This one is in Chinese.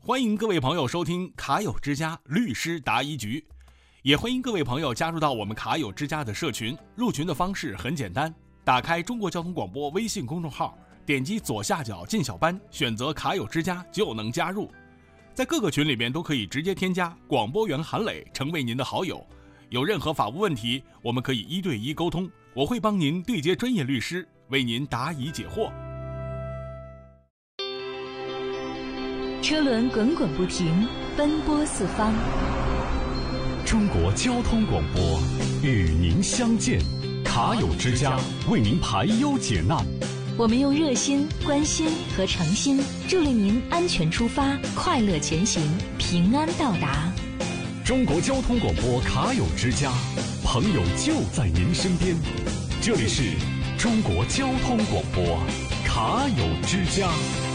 欢迎各位朋友收听卡友之家律师答疑局，也欢迎各位朋友加入到我们卡友之家的社群。入群的方式很简单，打开中国交通广播微信公众号，点击左下角进小班，选择卡友之家就能加入。在各个群里面都可以直接添加广播员韩磊成为您的好友。有任何法务问题，我们可以1对1沟通，我会帮您对接专业律师，为您答疑解惑。 车轮滚滚不停，奔波四方。 中国交通广播与您相见，卡友之家为您排忧解难。 我们用热心、关心和诚心，助力您安全出发，快乐前行，平安到达。 中国交通广播卡友之家，朋友就在您身边。这里是中国交通广播卡友之家。